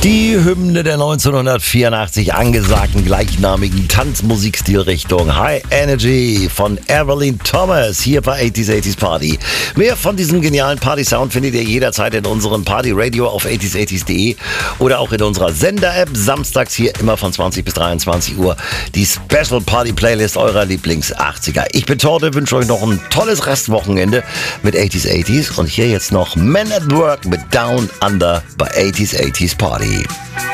Die Hymne der 1984 angesagten gleichnamigen Tanzmusikstilrichtung High Energy von Evelyn Thomas hier bei 80s Party. Mehr von diesem genialen Party-Sound findet ihr jederzeit in unserem Party-Radio auf 80s80s.de oder auch in unserer Sender-App. Samstags hier immer von 20 bis 23 Uhr die Special Party-Playlist eurer Lieblings-80er. Ich bin Torte, wünsche euch noch ein tolles Restwochenende mit 80s und hier jetzt noch Men at Work mit Down Under bei 80s Party.